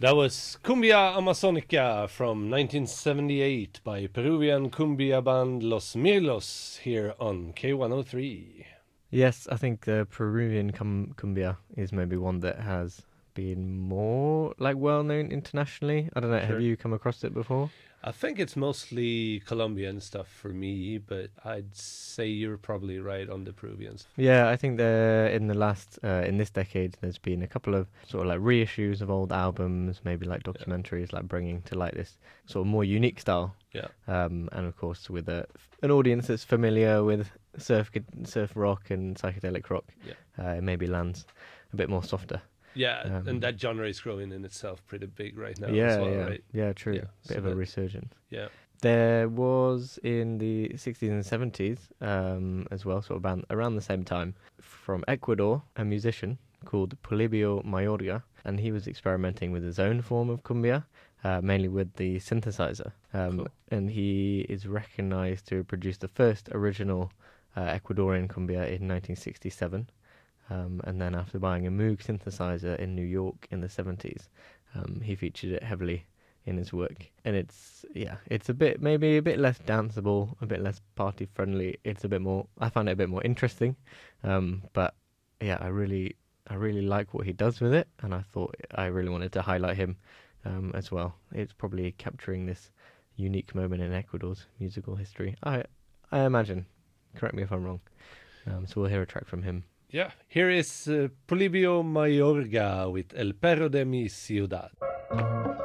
That was Cumbia Amazonica from 1978 by Peruvian cumbia band Los Mirlos here on K103. Yes, I think the Peruvian cumbia is maybe one that has been more like well known internationally. I don't know. Have Sure. you come across it before? I think it's mostly Colombian stuff for me, but I'd say you're probably right on the Peruvians. Yeah, I think in the last in this decade, there's been a couple of sort of like reissues of old albums, maybe like documentaries, like bringing to light this sort of more unique style. Yeah. And of course, with an audience that's familiar with surf rock and psychedelic rock, it maybe lands a bit more softer. Yeah, and that genre is growing in itself pretty big right now Yeah, as well, yeah, right? yeah, true. Yeah, Bit so of a resurgence. Yeah. There was in the 60s and 70s as well, sort of around the same time, from Ecuador, a musician called Polibio Mayorga, and he was experimenting with his own form of cumbia, mainly with the synthesizer. Cool. And he is recognized to have produced the first original Ecuadorian cumbia in 1967. And then after buying a Moog synthesizer in New York in the 70s, he featured it heavily in his work. And it's maybe a bit less danceable, a bit less party friendly. It's a bit more, I find it a bit more interesting. But yeah, I really like what he does with it, and I thought I really wanted to highlight him as well. It's probably capturing this unique moment in Ecuador's musical history. I imagine. Correct me if I'm wrong. So we'll hear a track from him. Yeah, here is Polibio Mayorga with El Perro de mi Ciudad.